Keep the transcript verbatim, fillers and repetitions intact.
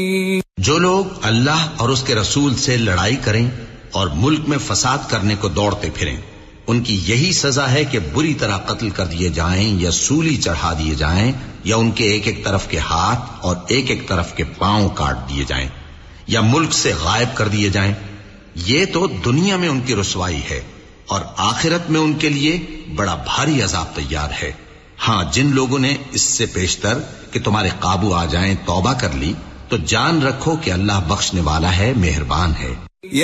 जो लोग अल्लाह और उसके रसूल से लड़ाई करें और मुल्क में फसाद करने को दौड़ते फिरें, उनकी यही सजा है कि बुरी तरह कत्ल कर दिए जाएं या सूली चढ़ा दिए जाएं या उनके एक एक तरफ के हाथ और एक एक तरफ के पांव काट दिए जाएं या मुल्क से गायब कर दिए जाएं। ये तो दुनिया में उनकी रुसवाई है और आखिरत में उनके लिए बड़ा भारी अजाब तैयार है। हाँ, जिन लोगों ने इससे पेशतर कि तुम्हारे काबू आ जाएं तौबा कर ली, तो जान रखो कि अल्लाह बख्शने वाला है, मेहरबान है।